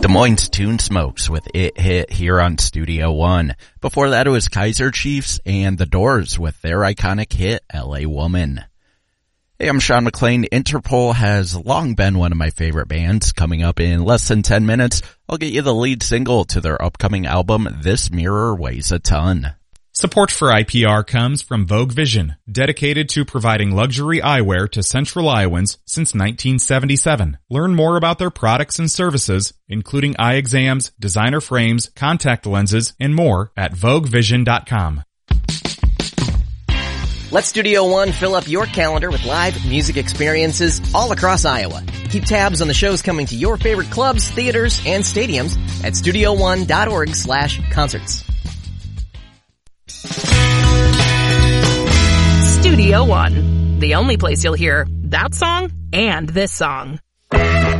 Des Moines Tune Smokes with It Hit here on Studio One. Before that, it was Kaiser Chiefs and The Doors with their iconic hit, LA Woman. Hey, I'm Sean McLean. Interpol has long been one of my favorite bands. Coming up in less than 10 minutes, I'll get you the lead single to their upcoming album, This Mirror Weighs a Ton. Support for IPR comes from Vogue Vision, dedicated to providing luxury eyewear to Central Iowans since 1977. Learn more about their products and services, including eye exams, designer frames, contact lenses, and more at VogueVision.com. Let Studio One fill up your calendar with live music experiences all across Iowa. Keep tabs on the shows coming to your favorite clubs, theaters, and stadiums at StudioOne.org/concerts. Studio One, the only place you'll hear that song and this song.